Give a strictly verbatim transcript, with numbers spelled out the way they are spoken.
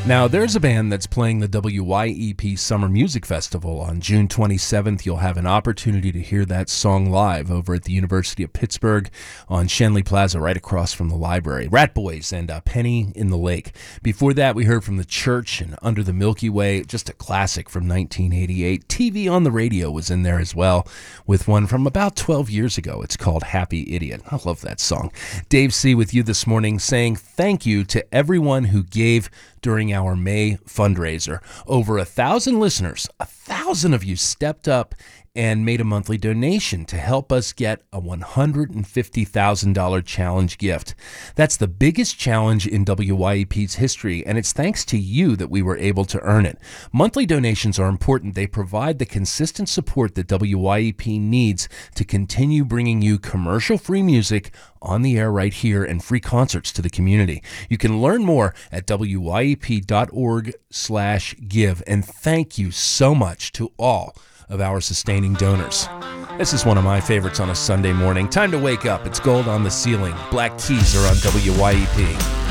Now, there's a band that's playing the W Y E P Summer Music Festival. On June twenty-seventh, you'll have an opportunity to hear that song live over at the University of Pittsburgh on Shenley Plaza, right across from the library. Rat Boys and uh, Penny in the Lake. Before that, we heard from The Church and Under the Milky Way, just a classic from nineteen eighty-eight. T V on the Radio was in there as well, with one from about twelve years ago. It's called Happy Idiot. I love that song. Dave C. with you this morning, saying thank you to everyone who gave during our May fundraiser. Over a thousand listeners, a thousand of you stepped up and made a monthly donation to help us get a one hundred fifty thousand dollars challenge gift. That's the biggest challenge in W Y E P's history, and it's thanks to you that we were able to earn it. Monthly donations are important. They provide the consistent support that W Y E P needs to continue bringing you commercial-free music on the air right here and free concerts to the community. You can learn more at W Y E P dot org slash give. And thank you so much to all of our sustaining donors. This is one of my favorites on a Sunday morning. Time to wake up. It's Gold on the Ceiling. Black Keys are on W Y E P.